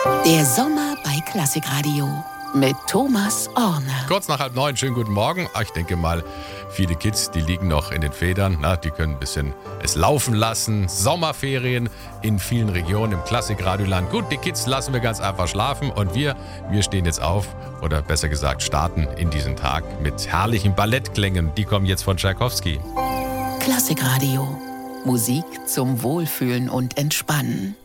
Der Sommer bei Klassikradio mit Thomas Orne. Kurz nach 8:30, schönen guten Morgen. Ich denke mal, viele Kids, die liegen noch in den Federn. Die können ein bisschen es laufen lassen. Sommerferien in vielen Regionen im Klassikradioland. Gut, die Kids lassen wir ganz einfach schlafen und wir stehen jetzt auf, oder besser gesagt starten in diesen Tag mit herrlichen Ballettklängen. Die kommen jetzt von Tschaikowski. Klassikradio. Musik zum Wohlfühlen und Entspannen.